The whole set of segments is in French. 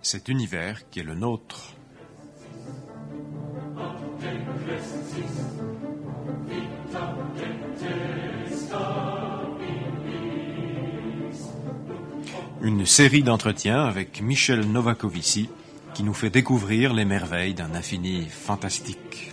cet univers qui est le nôtre. Une série d'entretiens avec Michel Novakovici qui nous fait découvrir les merveilles d'un infini fantastique.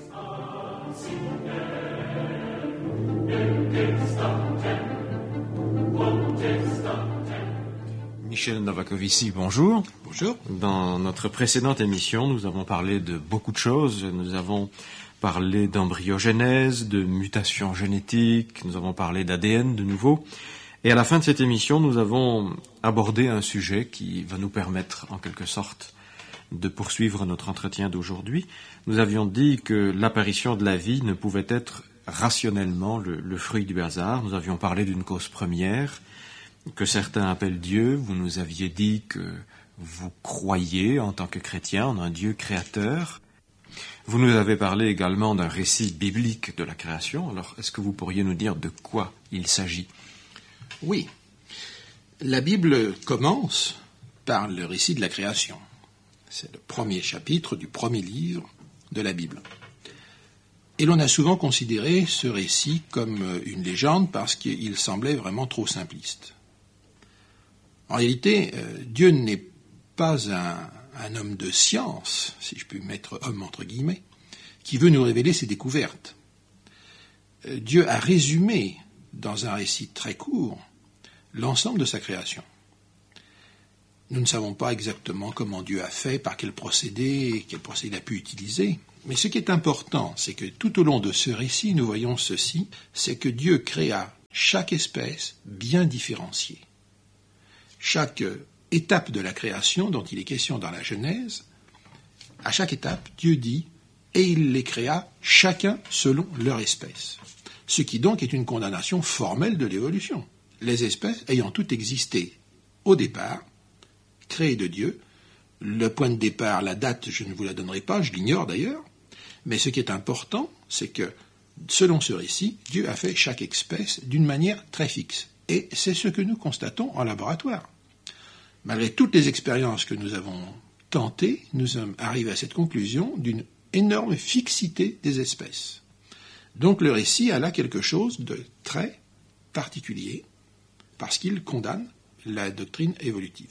Michel Novakovici, bonjour. Bonjour. Dans notre précédente émission, nous avons parlé de beaucoup de choses. Nous avons parlé d'embryogenèse, de mutation génétique, nous avons parlé d'ADN de nouveau. Et à la fin de cette émission, nous avons abordé un sujet qui va nous permettre, en quelque sorte, de poursuivre notre entretien d'aujourd'hui. Nous avions dit que l'apparition de la vie ne pouvait être rationnellement le fruit du hasard. Nous avions parlé d'une cause première, que certains appellent Dieu. Vous nous aviez dit que vous croyez, en tant que chrétien, en un Dieu créateur. Vous nous avez parlé également d'un récit biblique de la création. Alors, est-ce que vous pourriez nous dire de quoi il s'agit ? Oui. La Bible commence par le récit de la création. C'est le premier chapitre du premier livre de la Bible. Et l'on a souvent considéré ce récit comme une légende parce qu'il semblait vraiment trop simpliste. En réalité, Dieu n'est pas un homme de science, si je puis mettre homme entre guillemets, qui veut nous révéler ses découvertes. Dieu a résumé dans un récit très court l'ensemble de sa création. Nous ne savons pas exactement comment Dieu a fait, par quel procédé il a pu utiliser, mais ce qui est important, c'est que tout au long de ce récit, nous voyons ceci, c'est que Dieu créa chaque espèce bien différenciée. Chaque étape de la création dont il est question dans la Genèse, à chaque étape, Dieu dit « et il les créa chacun selon leur espèce ». Ce qui donc est une condamnation formelle de l'évolution. Les espèces ayant toutes existé au départ, créées de Dieu, le point de départ, la date, je ne vous la donnerai pas, je l'ignore d'ailleurs, mais ce qui est important, c'est que, selon ce récit, Dieu a fait chaque espèce d'une manière très fixe. Et c'est ce que nous constatons en laboratoire. Malgré toutes les expériences que nous avons tentées, nous sommes arrivés à cette conclusion d'une énorme fixité des espèces. Donc le récit a là quelque chose de très particulier, parce qu'il condamne la doctrine évolutive.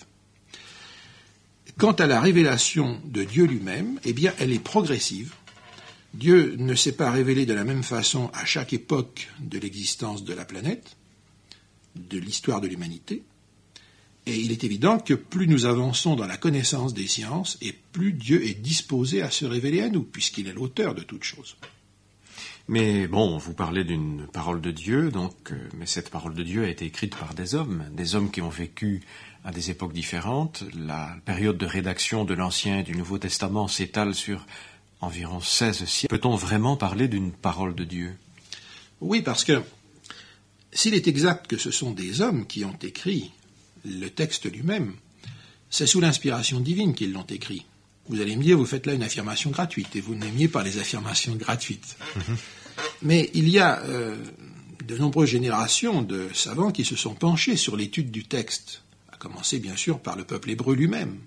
Quant à la révélation de Dieu lui-même, eh bien, elle est progressive. Dieu ne s'est pas révélé de la même façon à chaque époque de l'existence de la planète, de l'histoire de l'humanité, et il est évident que plus nous avançons dans la connaissance des sciences, et plus Dieu est disposé à se révéler à nous, puisqu'il est l'auteur de toutes choses. Mais bon, vous parlez d'une parole de Dieu, mais cette parole de Dieu a été écrite par des hommes qui ont vécu à des époques différentes. La période de rédaction de l'Ancien et du Nouveau Testament s'étale sur environ 16 siècles. Peut-on vraiment parler d'une parole de Dieu ? Oui, parce que s'il est exact que ce sont des hommes qui ont écrit le texte lui-même, c'est sous l'inspiration divine qu'ils l'ont écrit. Vous allez me dire, vous faites là une affirmation gratuite, et vous n'aimiez pas les affirmations gratuites. Mais il y a de nombreuses générations de savants qui se sont penchés sur l'étude du texte, à commencer bien sûr par le peuple hébreu lui-même.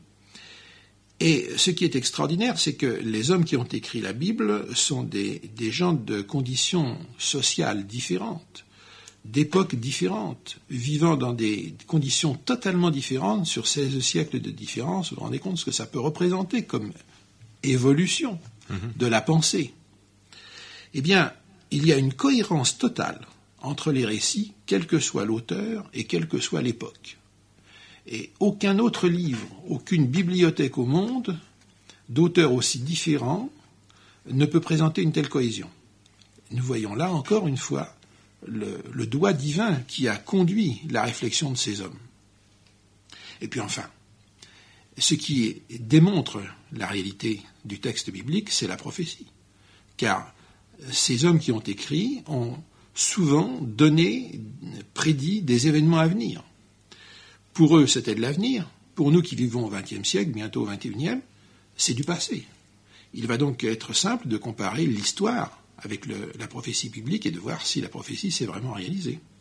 Et ce qui est extraordinaire, c'est que les hommes qui ont écrit la Bible sont des gens de conditions sociales différentes, d'époques différentes, vivant dans des conditions totalement différentes sur 16 siècles de différence. Vous vous rendez compte ce que ça peut représenter comme évolution de la pensée. Eh bien, il y a une cohérence totale entre les récits, quel que soit l'auteur et quelle que soit l'époque. Et aucun autre livre, aucune bibliothèque au monde, d'auteurs aussi différents, ne peut présenter une telle cohésion. Nous voyons là encore une fois le doigt divin qui a conduit la réflexion de ces hommes. Et puis enfin, ce qui démontre la réalité du texte biblique, c'est la prophétie. Car ces hommes qui ont écrit ont souvent prédit des événements à venir. Pour eux, c'était de l'avenir. Pour nous qui vivons au XXe siècle, bientôt au XXIe, c'est du passé. Il va donc être simple de comparer l'histoire avec la prophétie biblique et de voir si la prophétie s'est vraiment réalisée.